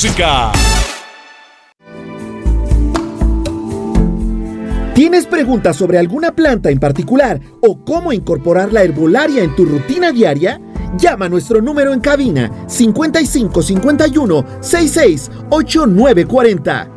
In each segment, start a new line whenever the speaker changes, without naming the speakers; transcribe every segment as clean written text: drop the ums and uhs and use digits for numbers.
música.
¿Tienes preguntas sobre alguna planta en particular o cómo incorporar la herbolaria en tu rutina diaria? Llama a nuestro número en cabina 55 51 66 8940.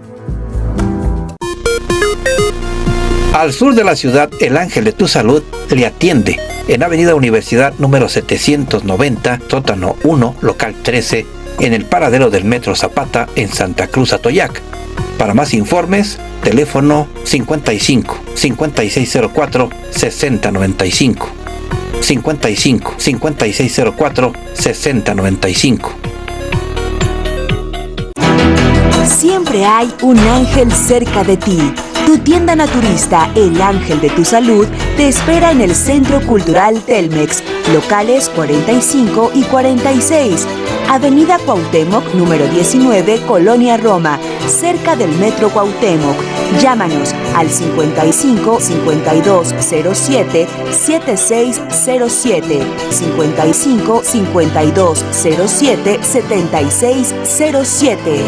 Al sur de la ciudad, el Ángel de tu Salud le atiende en Avenida Universidad número 790, sótano 1, local 13, en el paradero del Metro Zapata en Santa Cruz, Atoyac. Para más informes, teléfono 55 5604 6095. 55 5604 6095.
Siempre hay un ángel cerca de ti. Tu tienda naturista, El Ángel de tu Salud, te espera en el Centro Cultural Telmex, locales 45 y 46, Avenida Cuauhtémoc, número 19, Colonia Roma, cerca del Metro Cuauhtémoc. Llámanos al 55 52 07 7607, 55 52 07 7607.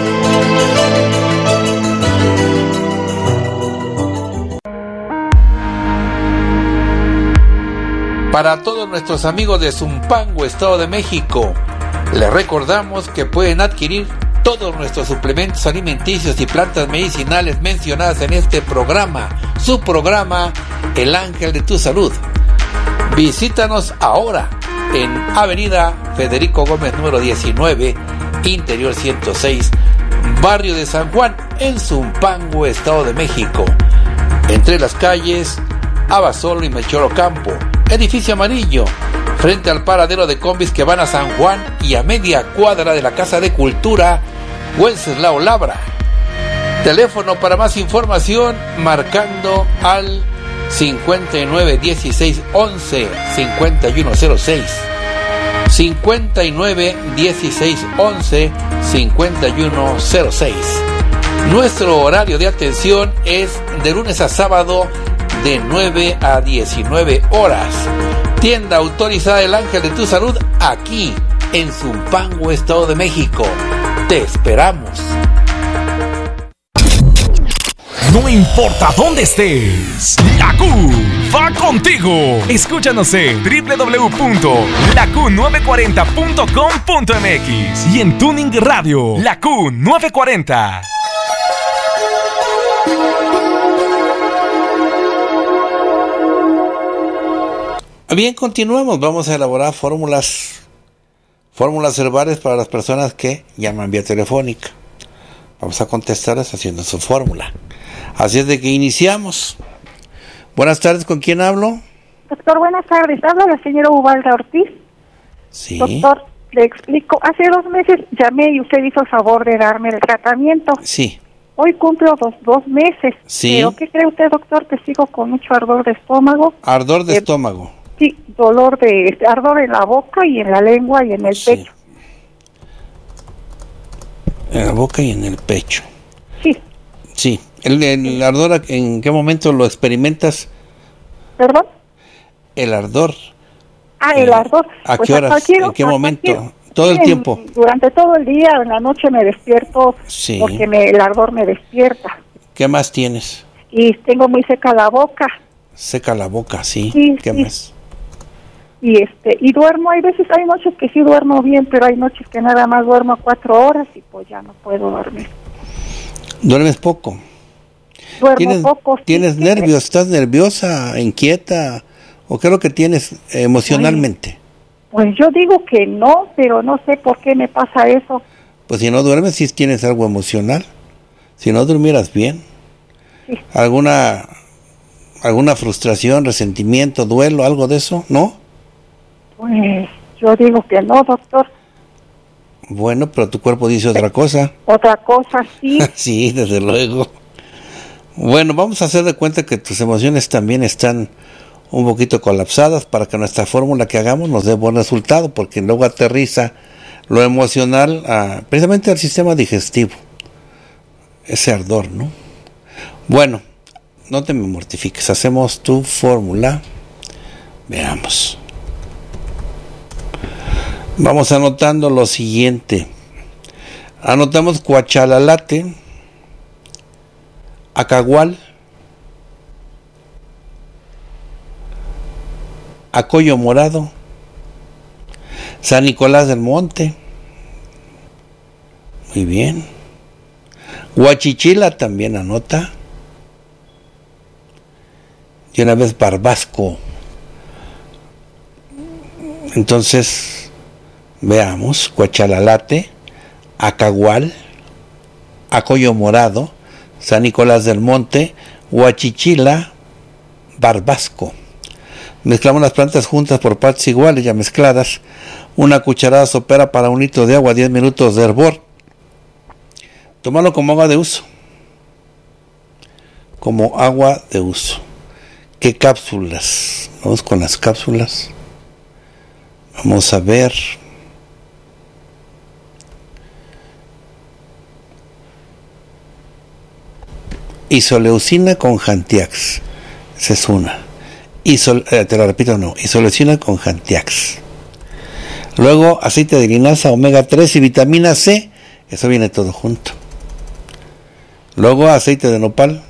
Para todos nuestros amigos de Zumpango, Estado de México, les recordamos que pueden adquirir todos nuestros suplementos alimenticios y plantas medicinales mencionadas en este programa, su programa El Ángel de tu Salud. Visítanos ahora en Avenida Federico Gómez número 19, Interior 106, Barrio de San Juan, en Zumpango, Estado de México, entre las calles Abasolo y Melchor Ocampo. Edificio amarillo, frente al paradero de combis que van a San Juan y a media cuadra de la Casa de Cultura Wenceslao Labra. Teléfono para más información marcando al 59 16 11 5106, 59 16 11 5106. Nuestro horario de atención es de lunes a sábado de 9 a 19 horas. Tienda autorizada El Ángel de tu Salud, aquí en Zumpango, Estado de México. Te esperamos.
No importa dónde estés, la Q va contigo. Escúchanos en www.laQ940.com.mx y en Tuning Radio, la Q940.
Bien, continuamos. Vamos a elaborar fórmulas herbales para las personas que llaman vía telefónica. Vamos a contestarles haciendo su fórmula. Así es de que iniciamos. Buenas tardes, ¿con quién hablo?
Doctor, buenas tardes. Habla la señora Ubalda Ortiz.
Sí.
Doctor, le explico. Hace 2 meses llamé y usted hizo el favor de darme el tratamiento.
Sí.
Hoy cumplo 2 meses.
Sí.
¿Pero qué cree usted, doctor? Que sigo con mucho ardor de estómago.
Ardor de estómago.
Sí, ardor en la boca y en la lengua y en el pecho.
En la boca y en el pecho.
Sí.
Sí. ¿El ardor en qué momento lo experimentas?
¿Perdón?
El ardor.
El ardor.
¿A qué horas? ¿En qué momento? ¿Todo el tiempo?
Durante todo el día, en la noche me despierto porque el ardor me despierta.
¿Qué más tienes?
Y tengo muy seca la boca.
Seca la boca, sí. ¿Qué más?
Y duermo, hay noches que sí duermo bien, pero hay noches que nada más duermo 4 horas y pues ya no puedo dormir.
¿Duermes poco?
Duermo poco.
¿Tienes nervios? ¿Estás nerviosa, inquieta? ¿O qué es lo que tienes emocionalmente?
Pues yo digo que no, pero no sé por qué me pasa eso.
Pues si no duermes, sí tienes algo emocional. Si no durmieras bien.
Sí.
¿Alguna frustración, resentimiento, duelo, algo de eso? ¿No?
Pues yo digo que no, doctor.
Bueno, pero tu cuerpo dice otra cosa.
Otra cosa, sí.
Sí, desde luego. Bueno, vamos a hacer de cuenta que tus emociones también están un poquito colapsadas para que nuestra fórmula que hagamos nos dé buen resultado, porque luego aterriza lo emocional precisamente al sistema digestivo. Ese ardor, ¿no? Bueno, no te me mortifiques, hacemos tu fórmula. Veamos. Vamos anotando lo siguiente. Anotamos cuachalalate, acagual, acoyo morado, San Nicolás del Monte. Muy bien. Huachichila también anota. Y una vez barbasco. Entonces, veamos, cuachalalate, acagual, acoyo morado, San Nicolás del Monte, huachichila, barbasco. Mezclamos las plantas juntas por partes iguales, ya mezcladas. Una cucharada sopera para 1 litro de agua, 10 minutos de hervor. Tómalo como agua de uso. Como agua de uso. ¿Qué cápsulas? Vamos con las cápsulas. Vamos a ver. Isoleucina con Jantiax. Esa es una. Te lo repito, no. Isoleucina con Jantiax. Luego aceite de linaza, omega 3 y vitamina C. Eso viene todo junto. Luego aceite de nopal.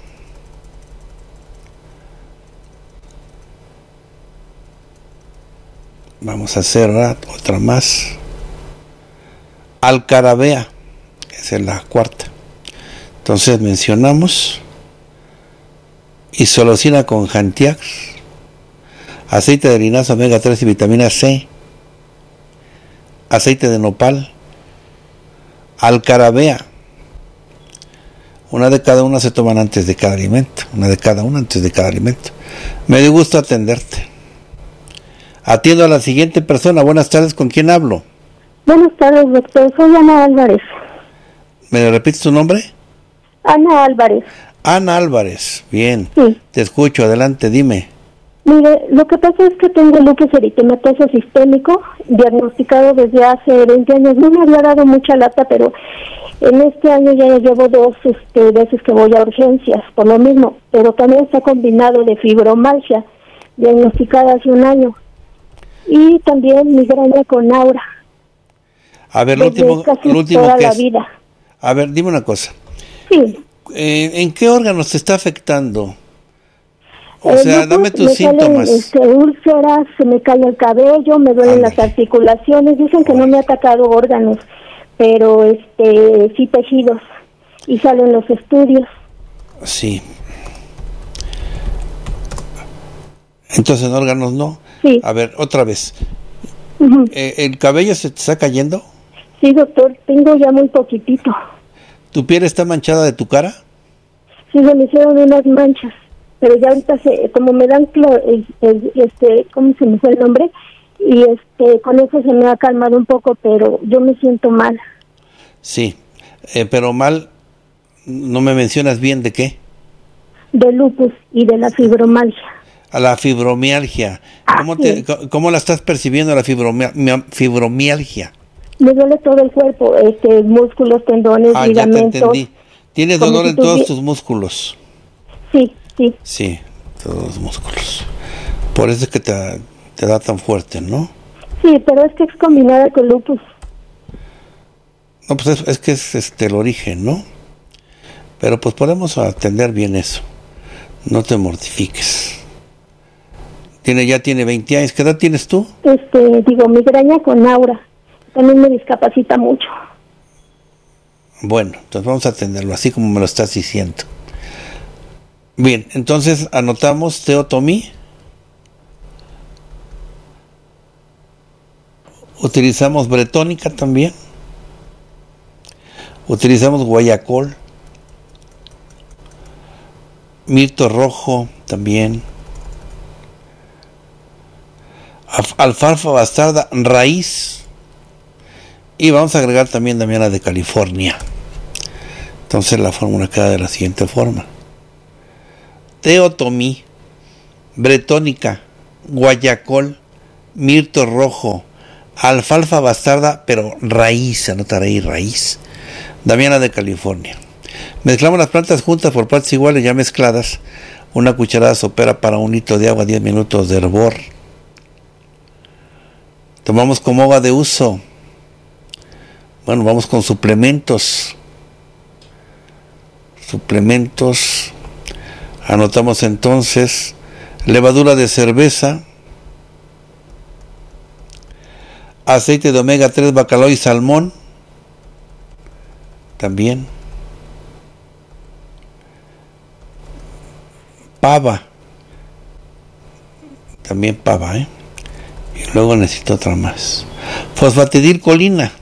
Vamos a hacer otra más. Alcarabea. Esa es la cuarta. Entonces mencionamos isoleucina con Jantiax, aceite de linaza, omega 3 y vitamina C, aceite de nopal, alcarabea. Una de cada una se toman antes de cada alimento. Me dio gusto atenderte. Atiendo a la siguiente persona. Buenas tardes, ¿con quién hablo?
Buenas tardes, doctor. Soy Ana Álvarez.
¿Me repites tu nombre?
Ana Álvarez.
Ana Álvarez, bien.
Sí.
Te escucho, adelante, dime.
Mire, lo que pasa es que tengo lupus eritematoso sistémico, diagnosticado desde hace 20 años. No me había dado mucha lata, pero en este año ya llevo 2 veces que voy a urgencias, por lo mismo. Pero también está combinado de fibromialgia, diagnosticada hace 1 año. Y también migraña con aura.
A ver, lo último
toda
que
la
es.
vida.
A ver, dime una cosa.
Sí.
¿En qué órganos te está afectando? O sea, dame tus síntomas.
Salen, úlceras, se me cae el cabello, me duelen las articulaciones. Dicen que no me ha atacado órganos, pero sí tejidos. Y salen los estudios.
Sí. Entonces, en órganos no.
Sí.
A ver, otra vez.
Uh-huh.
¿El cabello se te está cayendo?
Sí, doctor, tengo ya muy poquitito.
¿Tu piel está manchada de tu cara?
Sí, se me hicieron unas manchas, pero ya ahorita como me dan ¿cómo se me fue el nombre? Y con eso se me ha calmado un poco, pero yo me siento mal.
Sí, pero mal, ¿no me mencionas bien de qué?
De lupus y de la fibromialgia.
A la fibromialgia. ¿Cómo la estás percibiendo la fibromialgia?
Me duele todo el cuerpo, músculos, tendones, ligamentos.
Ya te entendí. ¿Tienes dolor en todos tus músculos?
Sí, sí.
Sí, todos los músculos. Por eso es que te da tan fuerte, ¿no?
Sí, pero es que es combinada con lupus.
No, pues es que es el origen, ¿no? Pero pues podemos atender bien eso. No te mortifiques. Ya tiene 20 años. ¿Qué edad tienes tú?
Migraña con aura. También me discapacita mucho.
Bueno, entonces vamos a atenderlo así como me lo estás diciendo. Bien, entonces anotamos teotomí. Utilizamos bretónica también. Utilizamos guayacol. Mirto rojo también. Alfalfa bastarda raíz. Y vamos a agregar también damiana de California. Entonces la fórmula queda de la siguiente forma. Teotomí, bretónica, guayacol, mirto rojo, alfalfa bastarda, pero raíz, anotaré ahí raíz, damiana de California. Mezclamos las plantas juntas por partes iguales ya mezcladas. Una cucharada sopera para 1 litro de agua, 10 minutos de hervor. Tomamos como agua de uso. Bueno, vamos con suplementos. Suplementos. Anotamos entonces levadura de cerveza, aceite de omega 3, bacalao y salmón. También. Pava. También pava, Y luego necesito otra más. Fosfatidilcolina.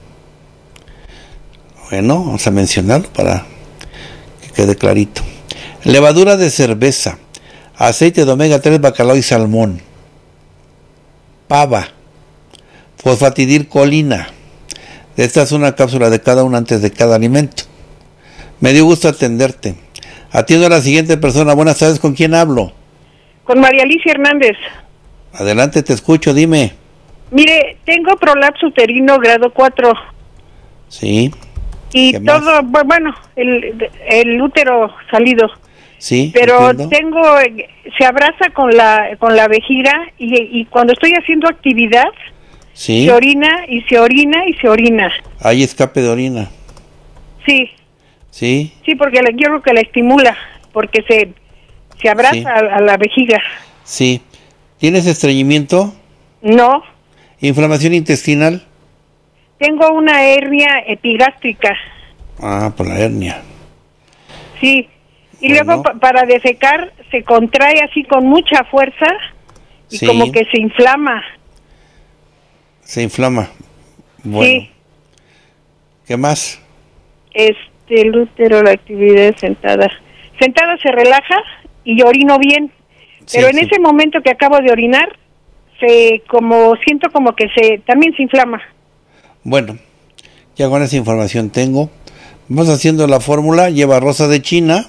Bueno, vamos a mencionarlo para que quede clarito. Levadura de cerveza, aceite de omega 3, bacalao y salmón. Pava. Fosfatidilcolina. Esta es una cápsula de cada uno antes de cada alimento. Me dio gusto atenderte. Atiendo a la siguiente persona. Buenas tardes, ¿con quién hablo?
Con María Alicia Hernández.
Adelante, te escucho, dime.
Mire, tengo prolapso uterino grado 4.
Sí.
Y todo, bueno, el útero salido.
Sí.
Pero
entiendo.
se abraza con la vejiga y cuando estoy haciendo actividad,
sí,
se orina y se orina y se orina.
Hay escape de orina.
Sí.
Sí.
Sí, porque yo creo que la estimula, porque se abraza
sí.
a la vejiga.
Sí. ¿Tienes estreñimiento?
No.
¿Inflamación intestinal?
Tengo una hernia epigástrica.
Ah, por la hernia.
Sí. Y
bueno,
luego para defecar se contrae así con mucha fuerza y
sí,
como que se inflama.
Se inflama. Bueno. Sí. ¿Qué más?
El útero, la actividad sentada. Sentada se relaja y orino bien.
Sí,
pero en ese momento que acabo de orinar, siento como que también se inflama.
Bueno, ya con esa información tengo. Vamos haciendo la fórmula. Lleva rosa de China,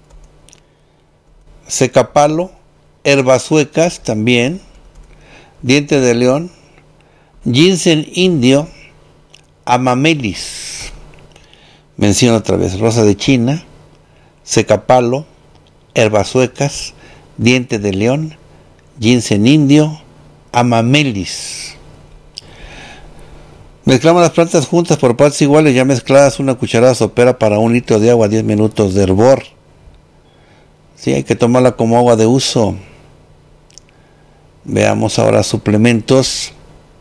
secapalo, herbasuecas también, diente de león, ginseng indio, amamelis. Menciono otra vez: rosa de China, secapalo, herbasuecas, diente de león, ginseng indio, amamelis. Mezclamos las plantas juntas por partes iguales, ya mezcladas, una cucharada sopera para 1 litro de agua, 10 minutos de hervor. Sí, hay que tomarla como agua de uso. Veamos ahora suplementos.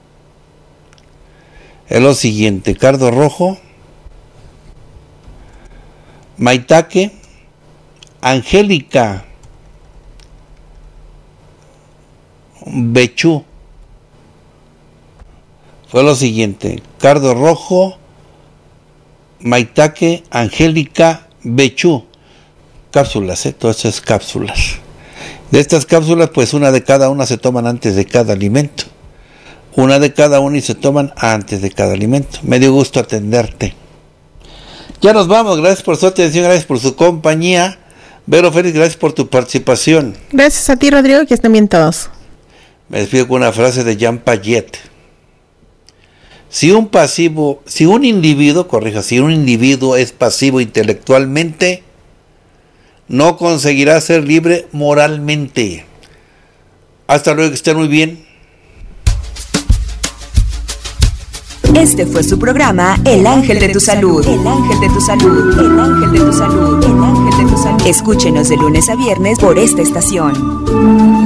Es lo siguiente: cardo rojo, maitake, angélica, bechú. Fue lo siguiente: cardo rojo, maitake, angélica, bechú. Cápsulas, todo esto es cápsulas. De estas cápsulas, pues una de cada una se toman antes de cada alimento. Una de cada una y se toman antes de cada alimento. Me dio gusto atenderte. Ya nos vamos. Gracias por su atención, gracias por su compañía. Vero Félix, gracias por tu participación.
Gracias a ti, Rodrigo, que estén bien todos.
Me despido con una frase de Jean Piaget. Si un individuo es pasivo intelectualmente, no conseguirá ser libre moralmente. Hasta luego, que estén muy bien.
Este fue su programa El Ángel de tu Salud. El Ángel de tu Salud. El Ángel de tu Salud. El Ángel de tu Salud. Escúchenos de lunes a viernes por esta estación.